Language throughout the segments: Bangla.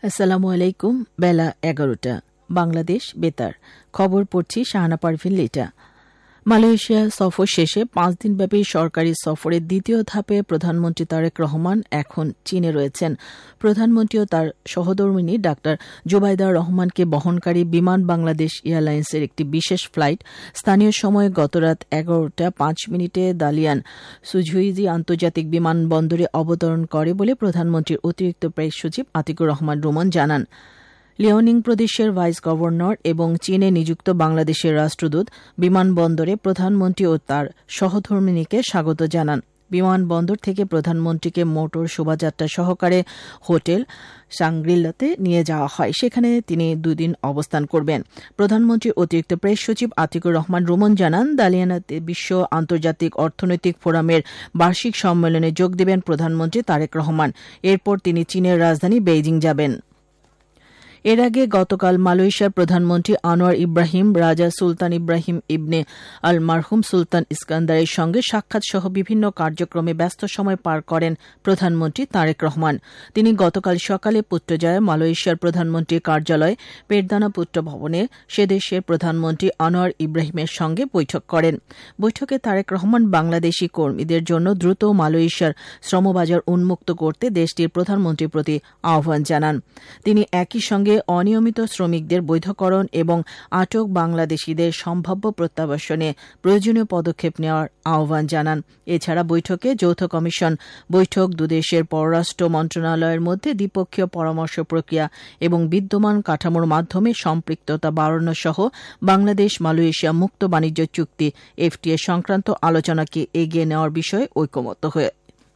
আসসালামু আলাইকুম। বেলা 11টা, বাংলাদেশ বেতার খবর পড়ছি শাহানা পারভিন লিটা। মালয়েশিয়া সফর শেষে 5 দিনব্যাপী সরকারি সফরের দ্বিতীয় ধাপে প্রধানমন্ত্রী তারেক রহমান এখন চীনে রয়েছেন। প্রধানমন্ত্রী ও তার সহধর্মিণী ডাক্তার জুবাইদা রহমানকে বহনকারী বিমান বাংলাদেশ এয়ারলাইন্সের একটি বিশেষ ফ্লাইট স্থানীয় সময় গতরাত 11:05 দালিয়ান সুঝুইজি আন্তর্জাতিক বিমানবন্দরে অবতরণ করে বলে প্রধানমন্ত্রীর অতিরিক্ত প্রেস সচিব আতিকুর রহমান রুমন জানান। লিওনিং প্রদেশের ভাইস গভর্নর এবং চীনে নিযুক্ত বাংলাদেশের রাষ্ট্রদূত বিমানবন্দরে প্রধানমন্ত্রী ও তার সহধর্মিণীকে স্বাগত জানান। বিমানবন্দর থেকে প্রধানমন্ত্রীকে মোটর শোভাযাত্রা সহকারে হোটেল সাংগ্রিলাতে নিয়ে যাওয়া হয়। সেখানে তিনি 2 দিন অবস্থান করবেন। প্রধানমন্ত্রীর অতিরিক্ত প্রেস সচিব আতিকুর রহমান রুমন জানান, দালিয়ানাতে বিশ্ব আন্তর্জাতিক অর্থনৈতিক ফোরামের বার্ষিক সম্মেলনে যোগ দেবেন প্রধানমন্ত্রী তারেক রহমান। এরপর তিনি চীনের রাজধানী বেইজিং যাবেন। এর আগে গতকাল মালয়েশিয়ার প্রধানমন্ত্রী আনোয়ার ইব্রাহিম রাজা সুলতান ইব্রাহিম ইবনে আল মারহুম সুলতান ইস্কান্দারের সঙ্গে সাক্ষাৎ সহ বিভিন্ন কার্যক্রমে ব্যস্ত সময় পার করেন প্রধানমন্ত্রী তারেক রহমান। তিনি গতকাল সকালে পুত্রজায়া মালয়েশিয়ার প্রধানমন্ত্রীর কার্যালয় পেরদানা পুত্র ভবনে সে দেশের প্রধানমন্ত্রী আনোয়ার ইব্রাহিমের সঙ্গে বৈঠক করেন। বৈঠকে তারেক রহমান বাংলাদেশি কর্মীদের জন্য দ্রুত মালয়েশিয়ার শ্রমবাজার উন্মুক্ত করতে দেশটির প্রধানমন্ত্রীর প্রতি আহ্বান জানান। তিনি একই সঙ্গে অনিয়মিত শ্রমিকদের বৈধকরণ এবং আটক বাংলাদেশিদের সম্ভাব্য প্রত্যাবাসনে প্রয়োজনীয় পদক্ষেপ নেওয়ার আহ্বান জানান। এছাড়া বৈঠকে যৌথ কমিশন বৈঠক, দুদেশের পররাষ্ট্র মন্ত্রণালয়ের মধ্যে দ্বিপক্ষীয় পরামর্শ প্রক্রিয়া এবং বিদ্যমান কাঠামোর মাধ্যমে সম্পৃক্ততা বাড়ানো সহ বাংলাদেশ মালয়েশিয়া মুক্ত বাণিজ্য চুক্তি এফটিএ সংক্রান্ত আলোচনাকে এগিয়ে নেওয়ার বিষয়ে ঐকমত্য হয়।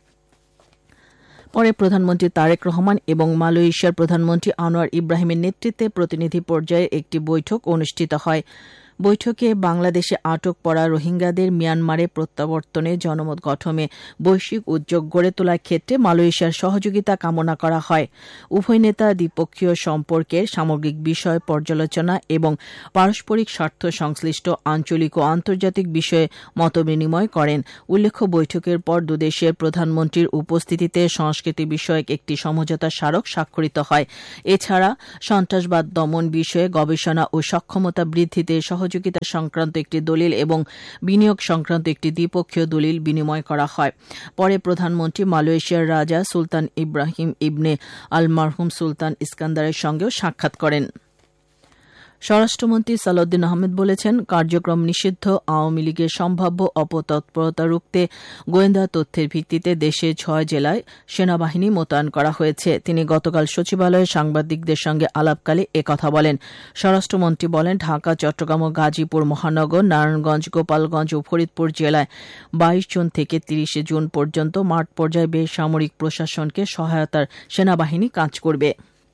পরে প্রধানমন্ত্রী তারেক রহমান এবং মালয়েশিয়ার প্রধানমন্ত্রী আনোয়ার ইব্রাহিমের নেতৃত্বে প্রতিনিধি পর্যায়ে একটি বৈঠক অনুষ্ঠিত হয়। বৈঠকে বাংলাদেশে আটক পড়া রোহিঙ্গাদের মিয়ানমারে প্রত্যাবর্তনে জনমত গঠনে বৈশ্বিক উদ্যোগ গড়ে তোলার ক্ষেত্রে মালয়েশিয়ার সহযোগিতা কামনা করা হয়। উভয় নেতা দ্বিপক্ষীয় সম্পর্কের সামগ্রিক বিষয় পর্যালোচনা এবং পারস্পরিক স্বার্থ সংশ্লিষ্ট আঞ্চলিক ও আন্তর্জাতিক বিষয়ে মতবিনিময় করেন। উল্লেখ্য, বৈঠকের পর দুদেশের প্রধানমন্ত্রীর উপস্থিতিতে সংস্কৃতি বিষয়ক একটি সমঝোতা স্মারক স্বাক্ষরিত হয়। এছাড়া সন্ত্রাসবাদ দমন বিষয়ে গবেষণা ও সক্ষমতা বৃদ্ধিতে সহযোগিতা সংক্রান্ত একটি দলিল এবং বিনিয়োগ সংক্রান্ত একটি দ্বিপক্ষীয় দলিল বিনিময় করা হয়। পরে প্রধানমন্ত্রী মালয়েশিয়ার রাজা সুলতান ইব্রাহিম ইবনে আল মারহুম সুলতান ইস্কান্দারের সঙ্গেও সাক্ষাৎ করেন। স্বরাষ্ট্রমন্ত্রী সালাউদ্দিন আহমেদ বলেছেন, কার্যক্রম নিষিদ্ধ আওয়ামী লীগের সম্ভাব্য অপতৎপরতা রুখতে গোয়েন্দা তথ্যের ভিত্তিতে দেশে 6 জেলায় সেনাবাহিনী মোতায়েন করা হয়েছে। তিনি গতকাল সচিবালয়ে সাংবাদিকদের সঙ্গে আলাপকালে একথা বলেন। স্বরাষ্ট্রমন্ত্রী বলেন, ঢাকা, চট্টগ্রাম ও গাজীপুর মহানগর, নারায়ণগঞ্জ, গোপালগঞ্জ ও ফরিদপুর জেলায় 22 জুন থেকে 30 জুন পর্যন্ত মাঠ পর্যায়ে বেসামরিক প্রশাসনকে সহায়তার সেনাবাহিনী কাজ করবে।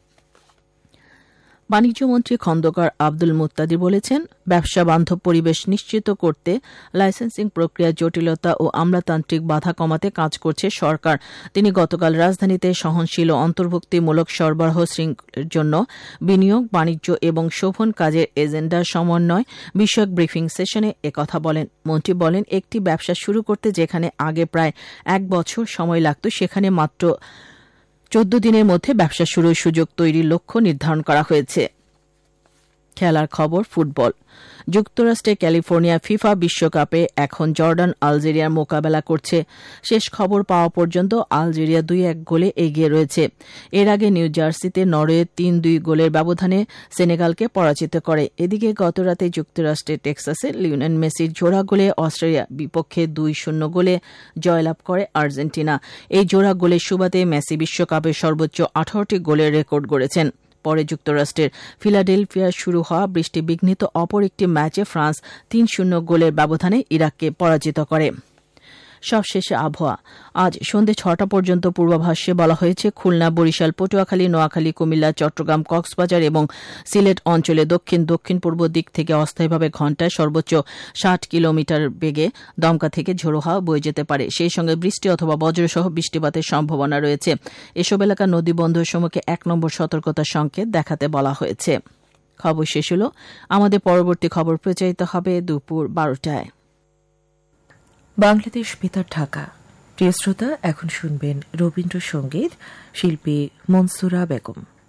বাণিজ্যমন্ত্রী খন্দকার আব্দুল মুত্তাদির বলেছেন, ব্যবসা বান্ধব পরিবেশ নিশ্চিত করতে লাইসেন্সিং প্রক্রিয়ার জটিলতা ও আমলাতান্ত্রিক বাধা কমাতে কাজ করছে সরকার। তিনি গতকাল রাজধানীতে সহনশীল ও অন্তর্ভুক্তিমূলক সরবরাহ শৃঙ্খলের জন্য বিনিয়োগ, বাণিজ্য এবং শোভন কাজের এজেন্ডার সমন্বয় বিষয়ক ব্রিফিং সেশনে একথা বলেন। মন্ত্রী বলেন, একটি ব্যবসা শুরু করতে যেখানে আগে প্রায় 1 বছর সময় লাগত, সেখানে মাত্র 14 দিনের মধ্যে ব্যবসা শুরুর সুযোগ তৈরির লক্ষ্য নির্ধারণ করা হয়েছে। খেলার খবর, ফুটবল। যুক্তরাষ্ট্রে ক্যালিফোর্নিয়া ফিফা বিশ্বকাপে এখন জর্ডান আলজেরিয়ার মোকাবেলা করছে। শেষ খবর পাওয়া পর্যন্ত আলজেরিয়া 2-1 গোলে এগিয়ে রয়েছে। এর আগে নিউ জার্সিতে নরওয়ে 3-2 গোলের ব্যবধানে সেনেগালকে পরাজিত করে। এদিকে গতরাতে যুক্তরাষ্ট্রের টেক্সাসে লিওনেল মেসির জোড়া গোলে অস্ট্রেলিয়া বিপক্ষে 2-0 গোলে জয়লাভ করে আর্জেন্টিনা। এই জোড়া গোলের সুবাদে মেসি বিশ্বকাপে সর্বোচ্চ 18টি গোলের রেকর্ড গড়েছেন। পরে যুক্তরাষ্ট্রের ফিলাডেলফিয়ায় শুরু হওয়া বৃষ্টিবিঘ্নিত অপর একটি ম্যাচে ফ্রান্স 3-0 গোলের ব্যবধানে ইরাককে পরাজিত করে। সবশেষে আবহাওয়া। আজ সন্ধ্যে 6টা পর্যন্ত পূর্বাভাসে বলা হয়েছে, খুলনা, বরিশাল, পটুয়াখালী, নোয়াখালী, কুমিল্লা, চট্টগ্রাম, কক্সবাজার এবং সিলেট অঞ্চলে দক্ষিণ পূর্ব দিক থেকে অস্থায়ীভাবে ঘণ্টায় সর্বোচ্চ 60 কিলোমিটার বেগে দমকা থেকে ঝোড়ো হাওয়া বয়ে যেতে পারে। সেই সঙ্গে বৃষ্টি অথবা বজ্রসহ বৃষ্টিপাতের সম্ভাবনা রয়েছে। এসব এলাকা নদী বন্দর সমূহকে 1 নম্বর সতর্কতা সংকেত দেখাতে বলা হয়েছে। খবর শেষ হল। আমাদের পরবর্তী খবর প্রচারিত হবে দুপুর 12টায়। বাংলাদেশ বেতার, ঢাকা। প্রিয় শ্রোতা, এখন শুনবেন রবীন্দ্রসঙ্গীত, শিল্পী মনসুরা বেগম।